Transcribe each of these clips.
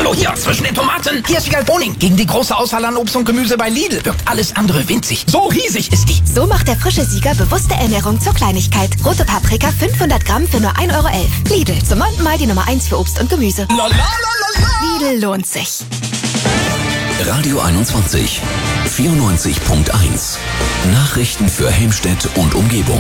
Hallo, hier, zwischen den Tomaten. Hier ist Wiegald Boning. Gegen die große Auswahl an Obst und Gemüse bei Lidl wirkt alles andere winzig. So riesig ist die. So macht der frische Sieger bewusste Ernährung zur Kleinigkeit. Rote Paprika 500 Gramm für nur 1,11 €. Lidl, zum 9. Mal die Nummer 1 für Obst und Gemüse. Lidl lohnt sich. Radio 21, 94.1. Nachrichten für Helmstedt und Umgebung.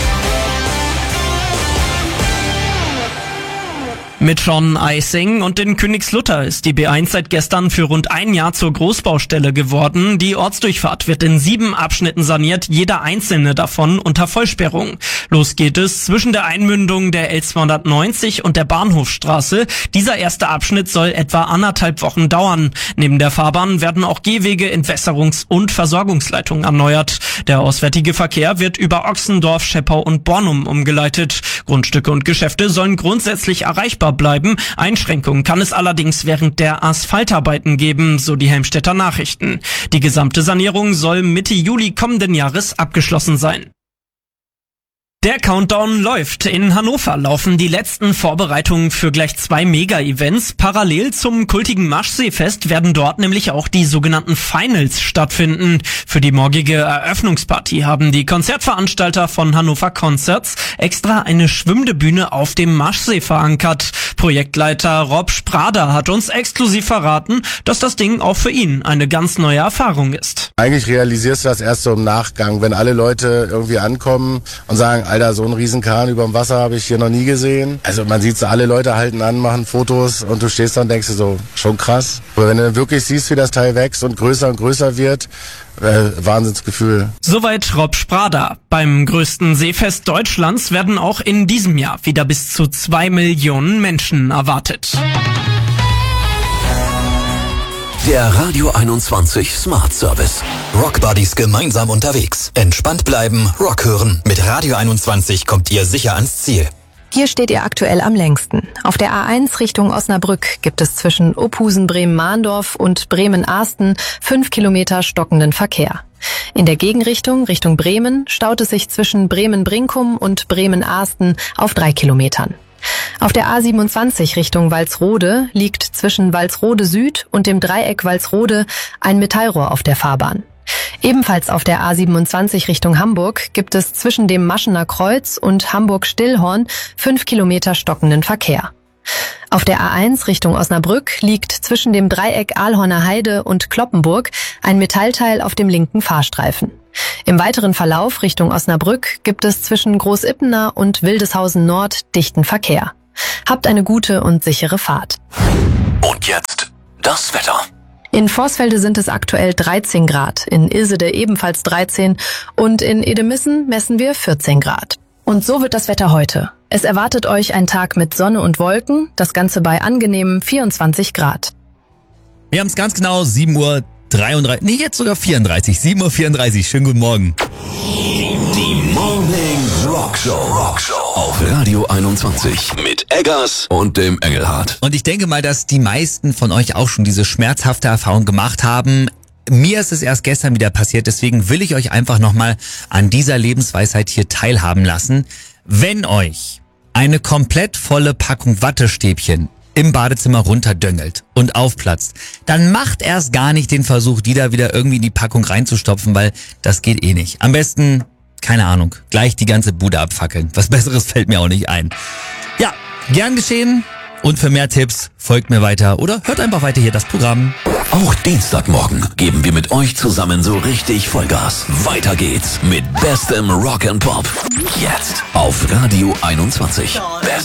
Mit Sean Eising und in Königslutter ist die B1 seit gestern für rund ein Jahr zur Großbaustelle geworden. Die Ortsdurchfahrt wird in 7 Abschnitten saniert, jeder einzelne davon unter Vollsperrung. Los geht es zwischen der Einmündung der L290 und der Bahnhofstraße. Dieser erste Abschnitt soll etwa 1,5 Wochen dauern. Neben der Fahrbahn werden auch Gehwege, Entwässerungs- und Versorgungsleitungen erneuert. Der auswärtige Verkehr wird über Ochsendorf, Scheppau und Bornum umgeleitet. Grundstücke und Geschäfte sollen grundsätzlich erreichbar bleiben. Einschränkungen kann es allerdings während der Asphaltarbeiten geben, so die Helmstedter Nachrichten. Die gesamte Sanierung soll Mitte Juli kommenden Jahres abgeschlossen sein. Der Countdown läuft. In Hannover laufen die letzten Vorbereitungen für gleich 2 Mega-Events. Parallel zum kultigen Maschseefest werden dort nämlich auch die sogenannten Finals stattfinden. Für die morgige Eröffnungsparty haben die Konzertveranstalter von Hannover Concerts extra eine schwimmende Bühne auf dem Maschsee verankert. Projektleiter Rob Sprader hat uns exklusiv verraten, dass das Ding auch für ihn eine ganz neue Erfahrung ist. Eigentlich realisierst du das erst so im Nachgang, wenn alle Leute irgendwie ankommen und sagen, Alter, so einen riesen Kahn überm Wasser habe ich hier noch nie gesehen. Also man sieht so, alle Leute halten an, machen Fotos und du stehst da und denkst dir so, schon krass. Aber wenn du wirklich siehst, wie das Teil wächst und größer wird, Wahnsinnsgefühl. Soweit Rob Sprader. Beim größten Seefest Deutschlands werden auch in diesem Jahr wieder bis zu 2 Millionen Menschen erwartet. Der Radio 21 Smart Service. Rockbuddies gemeinsam unterwegs. Entspannt bleiben, Rock hören. Mit Radio 21 kommt ihr sicher ans Ziel. Hier steht ihr aktuell am längsten. Auf der A1 Richtung Osnabrück gibt es zwischen Ophusen-Bremen-Mahndorf und Bremen-Ahsten 5 Kilometer stockenden Verkehr. In der Gegenrichtung, Richtung Bremen, staut es sich zwischen Bremen-Brinkum und Bremen-Ahsten auf 3 Kilometern. Auf der A27 Richtung Walsrode liegt zwischen Walsrode Süd und dem Dreieck Walsrode ein Metallrohr auf der Fahrbahn. Ebenfalls auf der A27 Richtung Hamburg gibt es zwischen dem Maschener Kreuz und Hamburg-Stillhorn 5 Kilometer stockenden Verkehr. Auf der A1 Richtung Osnabrück liegt zwischen dem Dreieck Ahlhorner Heide und Kloppenburg ein Metallteil auf dem linken Fahrstreifen. Im weiteren Verlauf Richtung Osnabrück gibt es zwischen Großippener und Wildeshausen Nord dichten Verkehr. Habt eine gute und sichere Fahrt. Und jetzt das Wetter. In Vorsfelde sind es aktuell 13 Grad, in Ilsede ebenfalls 13 und in Edemissen messen wir 14 Grad. Und so wird das Wetter heute. Es erwartet euch ein Tag mit Sonne und Wolken, das Ganze bei angenehmen 24 Grad. Wir haben es ganz genau 7:33, nee, jetzt sogar 34, 7:34. Schönen guten Morgen. Die Morning Rockshow auf Radio 21 mit Eggers und dem Engelhardt. Und ich denke mal, dass die meisten von euch auch schon diese schmerzhafte Erfahrung gemacht haben. Mir ist es erst gestern wieder passiert, deswegen will ich euch einfach nochmal an dieser Lebensweisheit hier teilhaben lassen. Wenn euch eine komplett volle Packung Wattestäbchen im Badezimmer runterdöngelt und aufplatzt, dann macht erst gar nicht den Versuch, die da wieder irgendwie in die Packung reinzustopfen, weil das geht eh nicht. Am besten, keine Ahnung, gleich die ganze Bude abfackeln. Was Besseres fällt mir auch nicht ein. Ja, gern geschehen. Und für mehr Tipps folgt mir weiter oder hört einfach weiter hier das Programm. Auch Dienstagmorgen geben wir mit euch zusammen so richtig Vollgas. Weiter geht's mit bestem Rock and Pop. Jetzt auf Radio 21.